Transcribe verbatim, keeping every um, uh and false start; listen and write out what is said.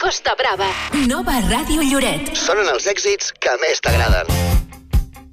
Costa Brava. Nova Ràdio Lloret. Sonen els èxits que més t'agraden.